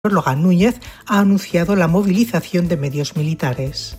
Logan Núñez ha anunciado la movilización de medios militares.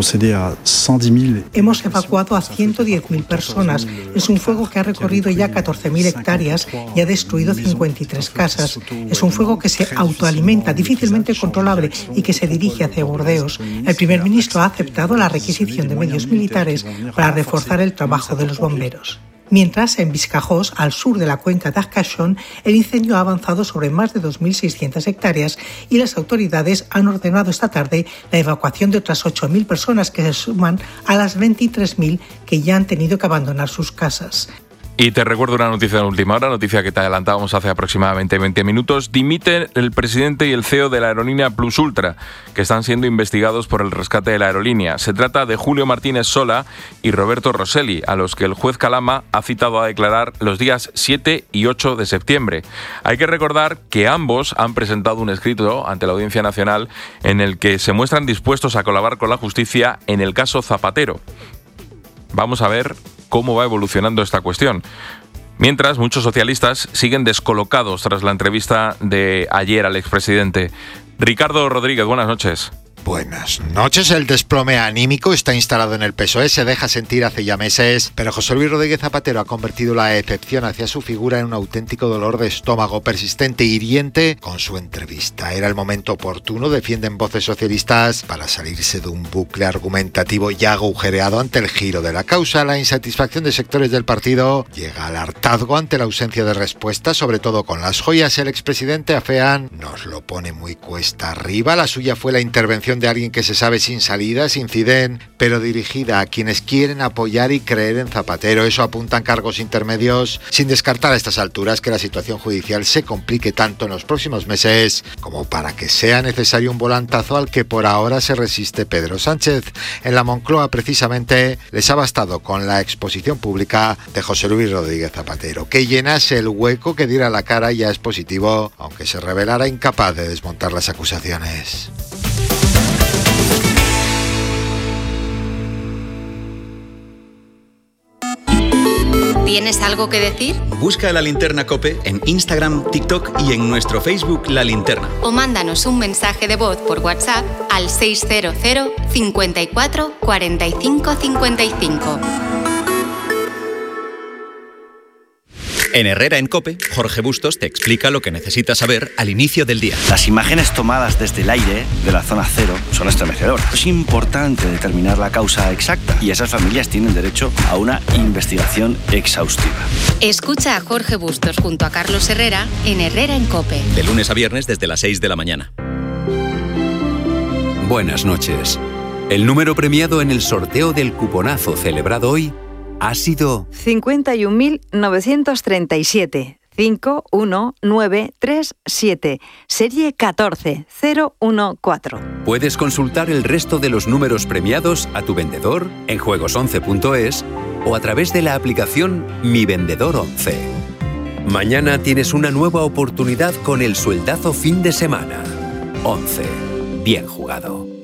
Hemos evacuado a 110.000 personas. Es un fuego que ha recorrido ya 14.000 hectáreas y ha destruido 53 casas. Es un fuego que se autoalimenta, difícilmente controlable y que se dirige hacia Burdeos. El primer ministro ha aceptado la requisición de medios militares para reforzar el trabajo de los bomberos. Mientras, en Vizcajós, al sur de la cuenca de Arcachón, el incendio ha avanzado sobre más de 2.600 hectáreas y las autoridades han ordenado esta tarde la evacuación de otras 8.000 personas que se suman a las 23.000 que ya han tenido que abandonar sus casas. Y te recuerdo una noticia de última hora, noticia que te adelantábamos hace aproximadamente 20 minutos. Dimiten el presidente y el CEO de la aerolínea Plus Ultra, que están siendo investigados por el rescate de la aerolínea. Se trata de Julio Martínez Sola y Roberto Rosselli, a los que el juez Calama ha citado a declarar los días 7 y 8 de septiembre. Hay que recordar que ambos han presentado un escrito ante la Audiencia Nacional en el que se muestran dispuestos a colaborar con la justicia en el caso Zapatero. Vamos a ver cómo va evolucionando esta cuestión. Mientras, muchos socialistas siguen descolocados tras la entrevista de ayer al expresidente. Ricardo Rodríguez, buenas noches. Buenas noches. El desplome anímico está instalado en el PSOE, se deja sentir hace ya meses, pero José Luis Rodríguez Zapatero ha convertido la excepción hacia su figura en un auténtico dolor de estómago persistente e hiriente con su entrevista. Era el momento oportuno, defienden voces socialistas, para salirse de un bucle argumentativo ya agujereado ante el giro de la causa. La insatisfacción de sectores del partido llega al hartazgo ante la ausencia de respuesta, sobre todo con las joyas. El expresidente afean nos lo pone muy cuesta arriba. La suya fue la intervención de alguien que se sabe sin salidas, inciden, pero dirigida a quienes quieren apoyar y creer en Zapatero. Eso apuntan cargos intermedios, sin descartar a estas alturas que la situación judicial se complique tanto en los próximos meses como para que sea necesario un volantazo al que por ahora se resiste Pedro Sánchez. En la Moncloa, precisamente, les ha bastado con la exposición pública de José Luis Rodríguez Zapatero. Que llenase el hueco, que diera la cara ya es positivo, aunque se revelara incapaz de desmontar las acusaciones. ¿Tienes algo que decir? Busca La Linterna COPE en Instagram, TikTok y en nuestro Facebook La Linterna. O mándanos un mensaje de voz por WhatsApp al 600 54 45 55. En Herrera en COPE, Jorge Bustos te explica lo que necesitas saber al inicio del día. Las imágenes tomadas desde el aire de la zona cero son estremecedoras. Es importante determinar la causa exacta y esas familias tienen derecho a una investigación exhaustiva. Escucha a Jorge Bustos junto a Carlos Herrera en Herrera en COPE. De lunes a viernes desde las 6 de la mañana. Buenas noches. El número premiado en el sorteo del cuponazo celebrado hoy ha sido 51.937, 51937, serie 14014. Puedes consultar el resto de los números premiados a tu vendedor en juegos11.es o a través de la aplicación Mi Vendedor 11. Mañana tienes una nueva oportunidad con el sueldazo fin de semana. 11. Bien jugado.